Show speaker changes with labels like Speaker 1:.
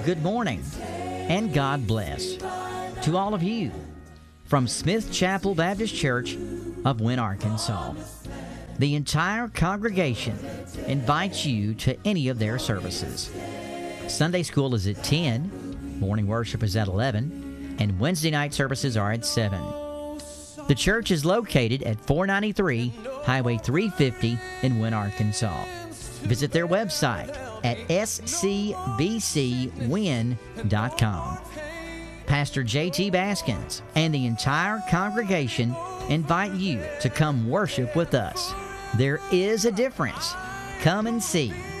Speaker 1: good morning and God bless to all of you from Smith Chapel Baptist Church of Wynne, Arkansas. The entire congregation invites you to any of their services. Sunday school is at 10, morning worship is at 11, and Wednesday night services are at 7. The church is located at 493 Highway 350 in Wynne, Arkansas. Visit their website at scbcwin.com. Pastor J.T. Baskins and the entire congregation invite you to come worship with us. There is a difference. Come and see.